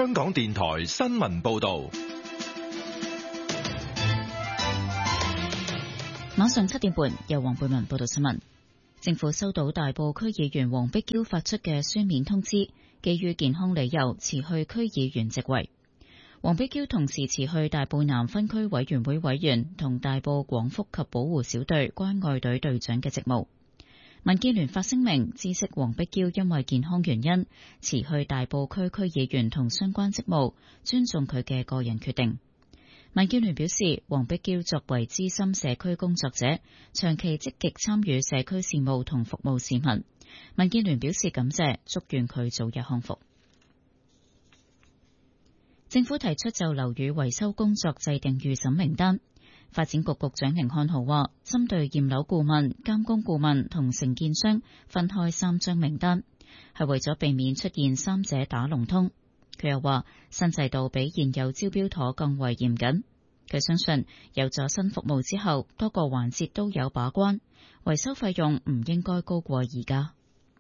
香港電台新聞報道。 晚上7點半，由黃貝文報道新聞。政府收到大埔區議員黃碧嬌發出嘅書面通知，基於健康理由辭去區議員職位。黃碧嬌同時辭去大埔南分區委員會委員同大埔廣福及保護小隊關愛隊隊長嘅職務。民建聯發聲明知悉黃碧嬌因為健康原因辭去大埔區區議員同相關職務，尊重佢嘅個人決定。民建聯表示，黃碧嬌作為資深社區工作者，長期積極參與社區事務同服務市民。民建聯表示感謝，祝願佢早日康復。政府提出就樓宇維修工作制定預審名單。發展局局長甯漢豪話，針對驗樓顧問、監工顧問同承建商分開3張名單，係為咗避免出現三者打龍通。佢又話，新制度比現有招標妥更為嚴謹。佢相信有咗新服務之後，多個環節都有把關，維修費用唔應該高過而家。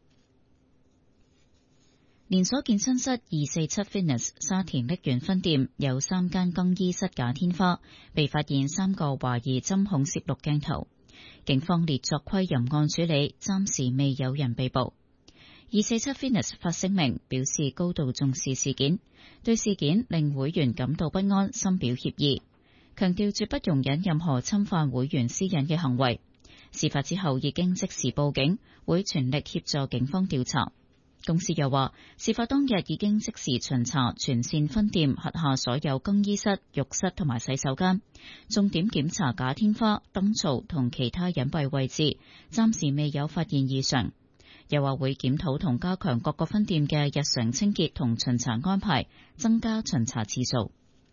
連鎖健身室247 Fitness 沙田瀝源分店有3間更衣室假天花，被發現3個懷疑針孔攝錄鏡頭，警方列作窺淫案處理，暫時未有人被捕。247 Fitness 發聲明表示高度重視事件，對事件令會員感到不安，深表歉意，強調絕不容忍任何侵犯會員私隱嘅行為。事發之後已經即時報警，會全力協助警方調查。公司又話，事發當日已經即時巡查全線分店轄下所有更衣室、浴室同埋洗手間，重點檢查假天花、燈槽同其他隱蔽位置，暫時未有發現異常。又話會檢討同加強各個分店嘅日常清潔同巡查安排，增加巡查次數。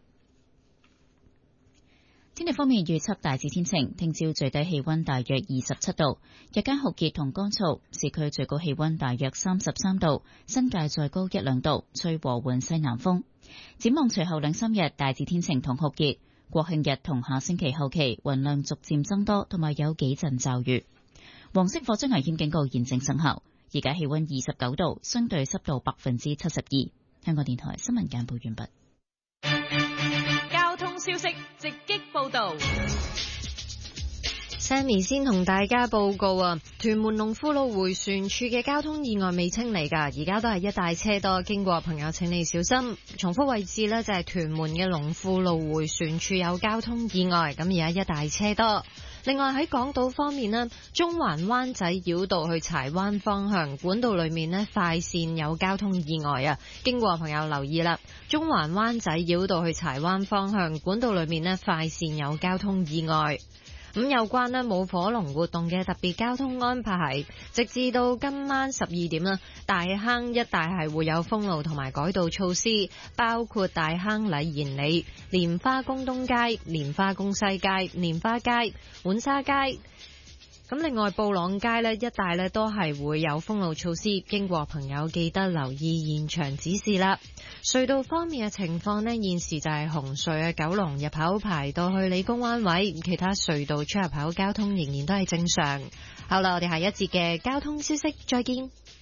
天氣方面預測大致天晴，聽朝最低氣溫大約27度，日間酷熱同乾燥，市區最高氣溫大約33度，新界再高1-2度，吹和緩西南風。展望隨後2-3日大致天晴同酷熱，國慶日同下星期後期雲量逐漸增多，同埋有幾陣驟雨。黃色火災危險警告現正生效，而家氣溫29度，相對濕度72%。香港電台新聞簡報完畢。 交通消息直擊報道。 Sammy 先同大家報告啊，屯門龍富路迴旋處嘅交通意外未清理噶，而家都係一大車多，經過朋友請你小心。重複位置呢，就係屯門嘅龍富路迴旋處有交通意外，咁而家一大車多。另外喺港島方面呢，中環灣仔繞道去柴灣方向管道裏面呢，快線有交通意外啊，經過朋友留意啦。中環灣仔繞道去柴灣方向管道裏面呢，快線有交通意外。咁有關呢冇火龍活動嘅特別交通安排係，直至到今晚12點啦，大坑一帶係會有封路同埋改道措施，包括大坑禮賢里、蓮花宮東街、蓮花宮西街、蓮花街、浣沙街。咁另外布朗街呢一帶呢都係會有封路措施，經過朋友記得留意現場指示啦。隧道方面嘅情況呢，現時就係紅隧嘅九龍入口排到去理工灣位，其他隧道出入口交通仍然都係正常。好啦，我哋下一節嘅交通消息再見。